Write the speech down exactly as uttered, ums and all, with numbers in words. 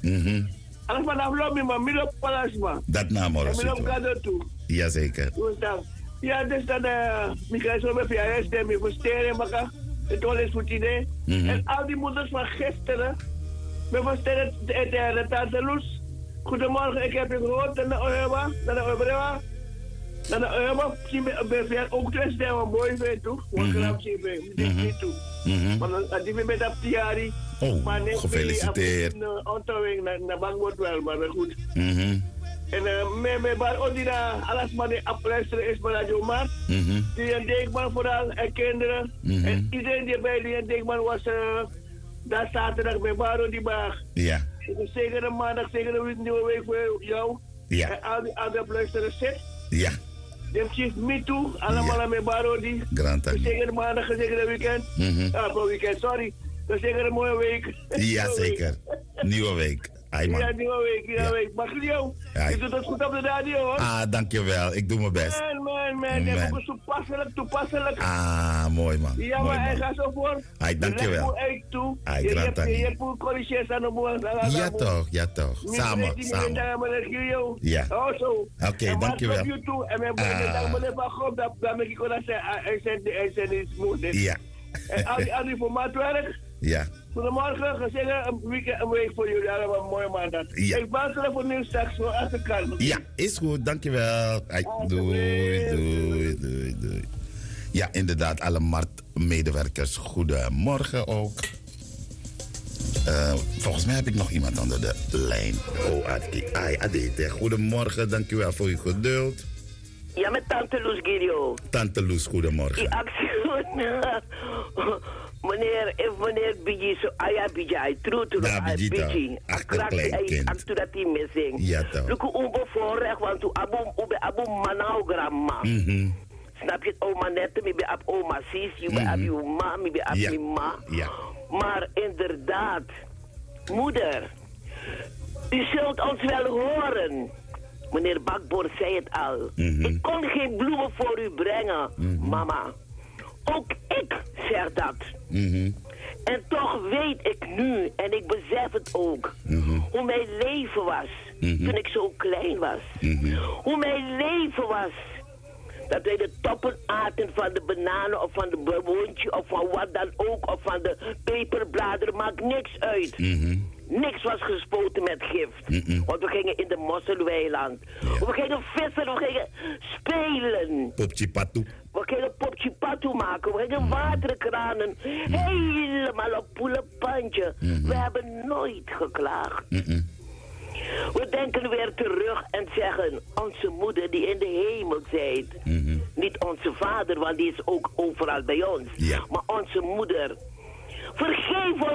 Mhm. Alles vanaf lobby, maar midden palasma. Dat na morgen. En midden gaat er toe. Jazeker. Ja, dus dan, ik ga zo met je stem, je versteren, maar het is goed idee. En al die moeders van gisteren, we versteren de tante Loes. Goedemorgen, ik heb je gehoord, dan de Oewa, dan de Oewa. Dan de Oewa, ben je ook twee stemmen mooi vindt, toch? Wat graag zie je, dit niet toe. Maar die ben dat Tiari. Oh, gefeliciteerd. Onthouding naar bank wordt wel, maar goed. Mhm. En met mijn bar Odina, alles maar die afluisteren is maar dat je maakt. Die en Deekman vooral, en kinderen. En iedereen die bij die en Deekman was daar zaterdag bij Baro die Baag. Ja. Dus zeker een maandag, zeker een nieuwe week voor jou. Ja. En al die andere luisteraars zit. Ja. Dem chief me toe, allemaal aan mijn Baro die. Grand zeker een maandag, zeker een weekend. Ah, voor weekend, sorry. Dus zeker een mooie week. Ja, zeker. Nieuwe week. Ai, man. Ja, nieuwe week, nieuwe ja. week. Mag ik jou? Ja, je doet het goed op de radio, hoor. Ah, dankjewel. Ik doe mijn best. Man, man, man. Dat is toepasselijk, toepasselijk. Ah, mooi, man. Ja, mooi, maar hij gaat zo voor. Ai, dankjewel. Je toe. Ai, je hebt je hebt een corrigeer aan de boer. Ja, toch, ja, toch. Samen, samen. Ja. Oh, zo. Oké, okay, dankjewel. En mijn broer, dankjewel van God, dat ik kon zeggen, hij zei niet moeilijk. Ja. En al die formaatwerk. Ja. Goedemorgen, gezellig een weekend, een week voor jullie allemaal, een mooie maandag. Ja. Ik ben er voor nieuw straks, zo als ik kan. Ja, is goed, dankjewel. Ai, doei, doei, doei, doei. Ja, inderdaad, alle marktmedewerkers, goedemorgen ook. Uh, volgens mij heb ik nog iemand onder de lijn. Oh, Adeke, Adeke, goedemorgen, dankjewel voor uw geduld. Ja, met Tante Loes Gidio. Tante Loes, goedemorgen. Die actie. Meneer, if meneer Biji zo, aya Biji, hij troet er nog uit Biji. Achterkleinkind. Actu dat hij missing. Ja toch. Luku umbo voorrecht, want tu abum ube abum manau gramma. Snap je het, oma nette, mi be ab oma sis, je be ab je ma, mi be ab je ma. Ja. Maar inderdaad, moeder, u zult ons wel horen. Meneer Bakboor zei het al. Mm-hmm. Ik kon geen bloemen voor u brengen, mm-hmm. mama. Ook ik zeg dat. Mm-hmm. En toch weet ik nu, en ik besef het ook, mm-hmm. hoe mijn leven was mm-hmm. toen ik zo klein was. Mm-hmm. Hoe mijn leven was. Dat wij de toppen aten van de bananen of van de boontje of van wat dan ook. Of van de peperbladeren, maakt niks uit. Mm-hmm. Niks was gespoten met gift. Mm-mm. Want we gingen in de mosselweiland. Ja. We gingen vissen, we gingen spelen. Popchipatu. We gingen popchipatu maken. We gingen mm-hmm. waterkranen. Mm-hmm. Helemaal op poelenpantje. Mm-hmm. We hebben nooit geklaagd. Mm-mm. We denken weer terug en zeggen, onze moeder die in de hemel zijt. Mm-hmm. Niet onze vader, want die is ook overal bij ons. Ja. Maar onze moeder. Vergeef ons.